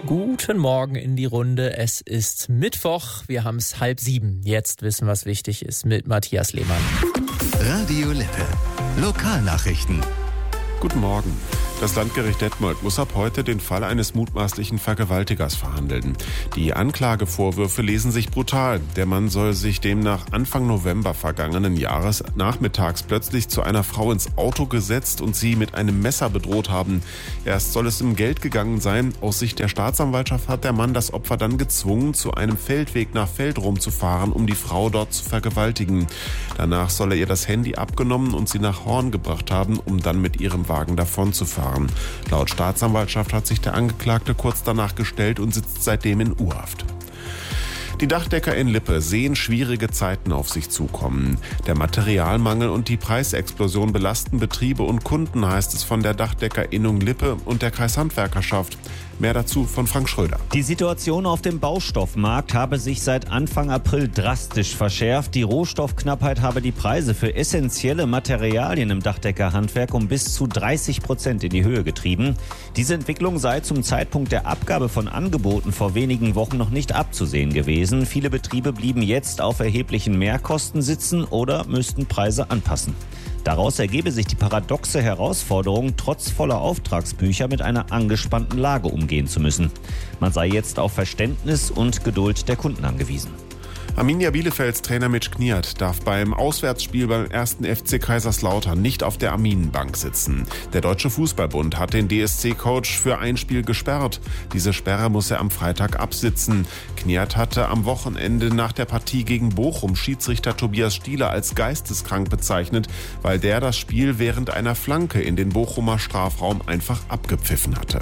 Guten Morgen in die Runde. Es ist Mittwoch. Wir haben es 6:30. Jetzt wissen, was wichtig ist mit Matthias Lehmann. Radio Lippe. Lokalnachrichten. Guten Morgen. Das Landgericht Detmold muss ab heute den Fall eines mutmaßlichen Vergewaltigers verhandeln. Die Anklagevorwürfe lesen sich brutal. Der Mann soll sich demnach Anfang November vergangenen Jahres nachmittags plötzlich zu einer Frau ins Auto gesetzt und sie mit einem Messer bedroht haben. Erst soll es um Geld gegangen sein. Aus Sicht der Staatsanwaltschaft hat der Mann das Opfer dann gezwungen, zu einem Feldweg nach Feldrum zu fahren, um die Frau dort zu vergewaltigen. Danach soll er ihr das Handy abgenommen und sie nach Horn gebracht haben, um dann mit ihrem Wagen davonzufahren. Laut Staatsanwaltschaft hat sich der Angeklagte kurz danach gestellt und sitzt seitdem in U-Haft. Die Dachdecker in Lippe sehen schwierige Zeiten auf sich zukommen. Der Materialmangel und die Preisexplosion belasten Betriebe und Kunden, heißt es von der Dachdeckerinnung Lippe und der Kreishandwerkerschaft. Mehr dazu von Frank Schröder. Die Situation auf dem Baustoffmarkt habe sich seit Anfang April drastisch verschärft. Die Rohstoffknappheit habe die Preise für essentielle Materialien im Dachdeckerhandwerk um bis zu 30% in die Höhe getrieben. Diese Entwicklung sei zum Zeitpunkt der Abgabe von Angeboten vor wenigen Wochen noch nicht abzusehen gewesen. Viele Betriebe blieben jetzt auf erheblichen Mehrkosten sitzen oder müssten Preise anpassen. Daraus ergebe sich die paradoxe Herausforderung, trotz voller Auftragsbücher mit einer angespannten Lage umgehen zu müssen. Man sei jetzt auf Verständnis und Geduld der Kunden angewiesen. Arminia Bielefelds Trainer Mitch Kniat darf beim Auswärtsspiel beim 1. FC Kaiserslautern nicht auf der Arminenbank sitzen. Der Deutsche Fußballbund hat den DSC-Coach für ein Spiel gesperrt. Diese Sperre muss er am Freitag absitzen. Kniat hatte am Wochenende nach der Partie gegen Bochum Schiedsrichter Tobias Stieler als geisteskrank bezeichnet, weil der das Spiel während einer Flanke in den Bochumer Strafraum einfach abgepfiffen hatte.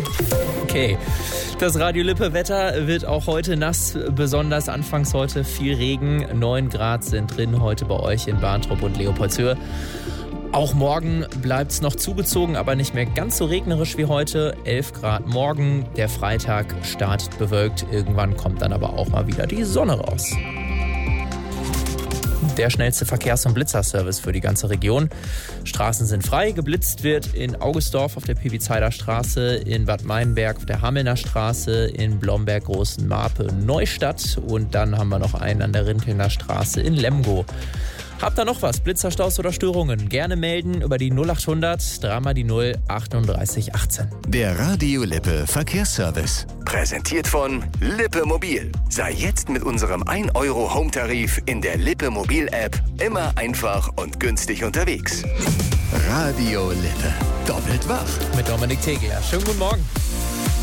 Okay, das Radio Lippe Wetter wird auch heute nass, besonders anfangs heute viel Regen. 9 Grad sind drin heute bei euch in Barntrup und Leopoldshöhe. Auch morgen bleibt es noch zugezogen, aber nicht mehr ganz so regnerisch wie heute. 11 Grad morgen, der Freitag startet bewölkt. Irgendwann kommt dann aber auch mal wieder die Sonne raus. Der schnellste Verkehrs- und Blitzerservice für die ganze Region. Straßen sind frei. Geblitzt wird in Augustdorf auf der Piwizeider Straße, in Bad Meinberg auf der Hamelner Straße, in Blomberg, Großen Marpe, Neustadt und dann haben wir noch einen an der Rintelner Straße in Lemgo. Habt ihr noch was? Blitzerstaus oder Störungen? Gerne melden über die 0800 3 mal die 0 38 18. Der Radio Lippe Verkehrsservice. Präsentiert von Lippe Mobil. Sei jetzt mit unserem 1 Euro Home-Tarif in der Lippe Mobil-App immer einfach und günstig unterwegs. Radio Lippe. Doppelt wach. Mit Dominik Tegeler. Schönen guten Morgen.